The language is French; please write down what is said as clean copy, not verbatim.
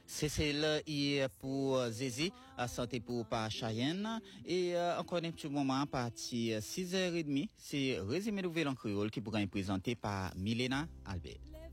C'est celle hier pour Zézi, à santé pour Pa Chayenne. Et encore un petit moment, à partir 6h30, c'est Résumé Nouvelle en créole qui pourra être présenté par Milena Albert.